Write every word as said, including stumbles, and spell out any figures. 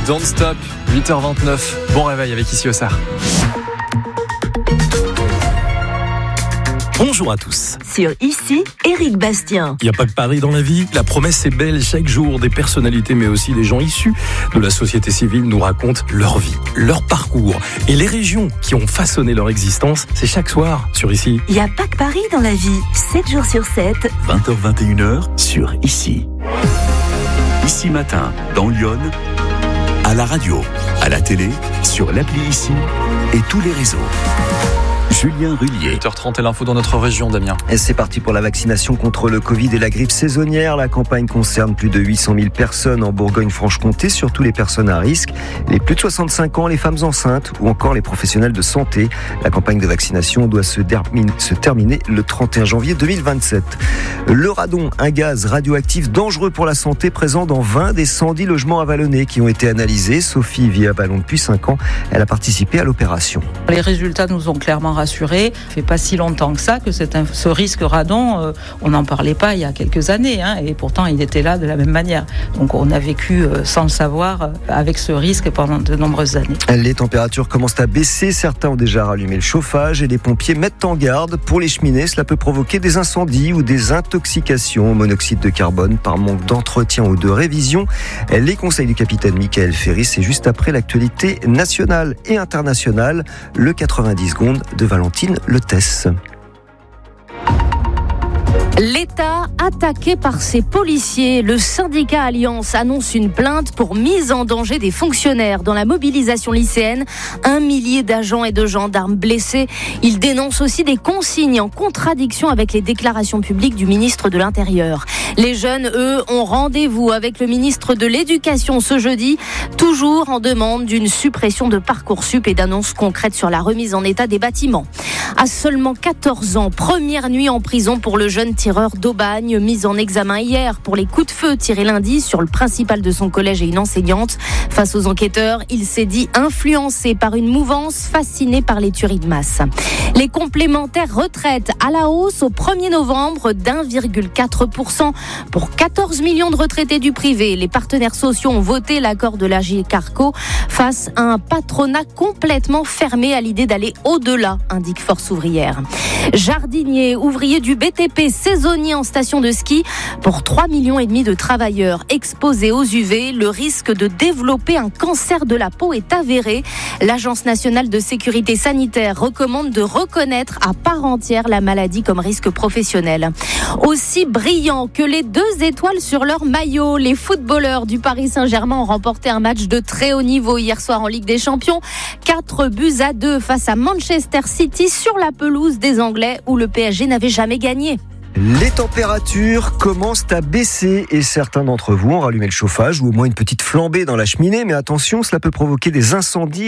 Don't Stop, huit heures vingt-neuf. Bon réveil avec Ici Auxerre. Bonjour à tous. Sur Ici, Éric Bastien. Il n'y a pas que Paris dans la vie. La promesse est belle. Chaque jour, des personnalités, mais aussi des gens issus de la société civile nous racontent leur vie, leur parcours et les régions qui ont façonné leur existence. C'est chaque soir sur Ici. Il n'y a pas que Paris dans la vie. sept jours sur sept. vingt heures vingt et une heures sur Ici. Ici Matin, dans Lyon, à la radio, à la télé, sur l'appli Ici et tous les réseaux. Julien Rullier. huit heures trente et l'info dans notre région, Damien. Et c'est parti pour la vaccination contre le Covid et la grippe saisonnière. La campagne concerne plus de huit cent mille personnes en Bourgogne-Franche-Comté, surtout les personnes à risque, les plus de soixante-cinq ans, les femmes enceintes ou encore les professionnels de santé. La campagne de vaccination doit se, dermine, se terminer le trente et un janvier deux mille vingt-sept. Le radon, un gaz radioactif dangereux pour la santé, présent dans vingt des cent dix logements avalonnés qui ont été analysés. Sophie vit à Ballon depuis cinq ans. Elle a participé à l'opération. Les résultats nous ont clairement rassurés. Ça fait pas si longtemps que ça que c'est un, ce risque radon, euh, on n'en parlait pas il y a quelques années, hein, et pourtant il était là de la même manière. Donc on a vécu euh, sans le savoir euh, avec ce risque pendant de nombreuses années. Les températures commencent à baisser, certains ont déjà rallumé le chauffage et les pompiers mettent en garde. Pour les cheminées, cela peut provoquer des incendies ou des intoxications au monoxyde de carbone par manque d'entretien ou de révision. Les conseils du capitaine Michael Ferry, c'est juste après l'actualité nationale et internationale, le quatre-vingt-dix secondes de Valentine Lettès. L'État attaqué par ses policiers. Le syndicat Alliance annonce une plainte pour mise en danger des fonctionnaires dans la mobilisation lycéenne. Un millier d'agents et de gendarmes blessés. Il dénonce aussi des consignes en contradiction avec les déclarations publiques du ministre de l'Intérieur. Les jeunes, eux, ont rendez-vous avec le ministre de l'Éducation ce jeudi, toujours en demande d'une suppression de Parcoursup et d'annonces concrètes sur la remise en état des bâtiments. À seulement quatorze ans, première nuit en prison pour le jeune tireur d'Aubagne, mis en examen hier pour les coups de feu tirés lundi sur le principal de son collège et une enseignante. Face aux enquêteurs, il s'est dit influencé par une mouvance fasciné par les tueries de masse. Les complémentaires retraites à la hausse au premier novembre d'un virgule quatre pour cent pour quatorze millions de retraités du privé. Les partenaires sociaux ont voté l'accord de l'A G Carco face à un patronat complètement fermé à l'idée d'aller au-delà, indique Force ouvrière. Jardinier, ouvrier du B T P, saisonnier en station de ski, pour trois millions et demi de travailleurs exposés aux U V, le risque de développer un cancer de la peau est avéré. L'Agence nationale de sécurité sanitaire recommande de reconnaître à part entière la maladie comme risque professionnel. Aussi brillant que les deux étoiles sur leur maillot, les footballeurs du Paris Saint-Germain ont remporté un match de très haut niveau hier soir en Ligue des Champions. quatre buts à deux face à Manchester City sur la pelouse des Anglais où le P S G n'avait jamais gagné. Les températures commencent à baisser et certains d'entre vous ont rallumé le chauffage ou au moins une petite flambée dans la cheminée. Mais attention, cela peut provoquer des incendies.